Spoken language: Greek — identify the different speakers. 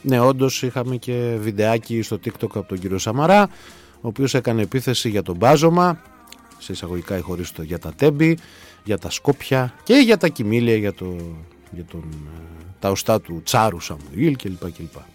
Speaker 1: Ναι, όντως είχαμε και βιντεάκι στο TikTok από τον κύριο Σαμαρά, ο οποίος έκανε επίθεση για τον μπάζωμα, σε εισαγωγικά ή χωρίς το, για τα τέμπη, για τα σκόπια και για τα κοιμήλια, για τα οστά του Τσάρου Σαμουήλ κλπ.